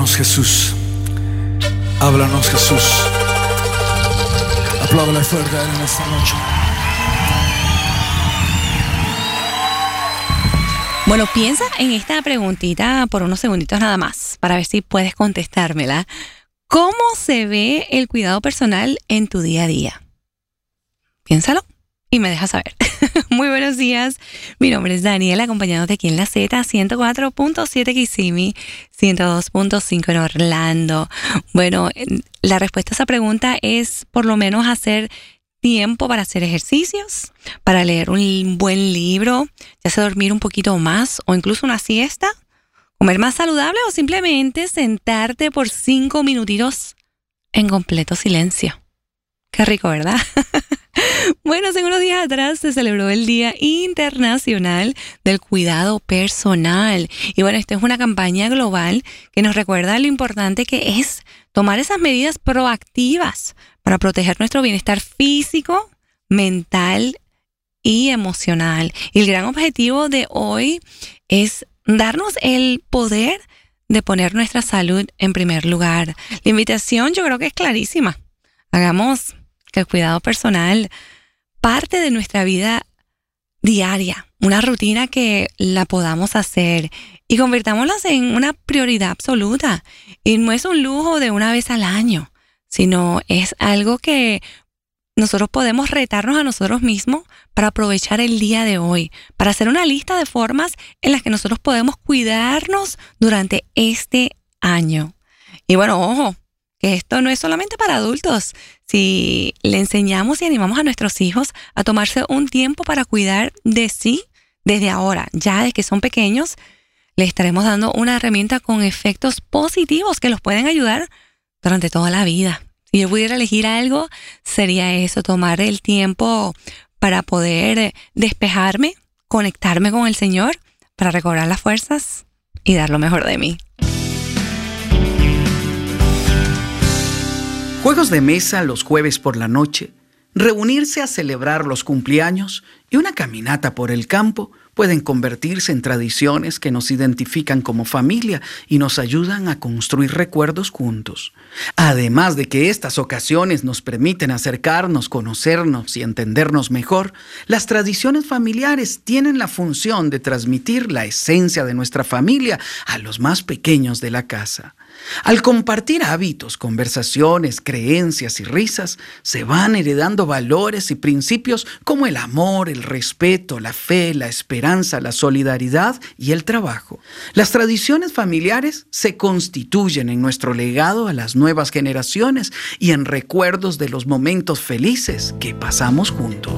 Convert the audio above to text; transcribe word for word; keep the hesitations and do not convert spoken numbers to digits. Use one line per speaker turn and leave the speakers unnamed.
Háblanos, Jesús. Háblanos, Jesús. Apláudale fuerte a Él en esta noche.
Bueno, piensa en esta preguntita por unos segunditos nada más, para ver si puedes contestármela. ¿Cómo se ve el cuidado personal en tu día a día? Piénsalo y me dejas saber. Muy buenos días. Mi nombre es Daniela, acompañándote aquí en la Z, ciento cuatro punto siete Kissimmee, ciento dos punto cinco en Orlando. Bueno, la respuesta a esa pregunta es por lo menos hacer tiempo para hacer ejercicios, para leer un buen libro, ya sea dormir un poquito más o incluso una siesta, comer más saludable o simplemente sentarte por cinco minutitos en completo silencio. Qué rico, ¿verdad? Bueno, hace unos días atrás se celebró el Día Internacional del Cuidado Personal. Y bueno, esta es una campaña global que nos recuerda lo importante que es tomar esas medidas proactivas para proteger nuestro bienestar físico, mental y emocional. Y el gran objetivo de hoy es darnos el poder de poner nuestra salud en primer lugar. La invitación yo creo que es clarísima. Hagamos que el cuidado personal parte de nuestra vida diaria, una rutina que la podamos hacer y convirtámosla en una prioridad absoluta. Y no es un lujo de una vez al año, sino es algo que nosotros podemos retarnos a nosotros mismos para aprovechar el día de hoy, para hacer una lista de formas en las que nosotros podemos cuidarnos durante este año. Y bueno, ojo, que esto no es solamente para adultos. Si le enseñamos y animamos a nuestros hijos a tomarse un tiempo para cuidar de sí desde ahora, ya desde que son pequeños, les estaremos dando una herramienta con efectos positivos que los pueden ayudar durante toda la vida. Si yo pudiera elegir algo, sería eso, tomar el tiempo para poder despejarme, conectarme con el Señor, para recobrar las fuerzas y dar lo mejor de mí.
Juegos de mesa los jueves por la noche, reunirse a celebrar los cumpleaños y una caminata por el campo pueden convertirse en tradiciones que nos identifican como familia y nos ayudan a construir recuerdos juntos. Además de que estas ocasiones nos permiten acercarnos, conocernos y entendernos mejor, las tradiciones familiares tienen la función de transmitir la esencia de nuestra familia a los más pequeños de la casa. Al compartir hábitos, conversaciones, creencias y risas, se van heredando valores y principios como el amor, el respeto, la fe, la esperanza, la solidaridad y el trabajo. Las tradiciones familiares se constituyen en nuestro legado a las nuevas generaciones y en recuerdos de los momentos felices que pasamos juntos.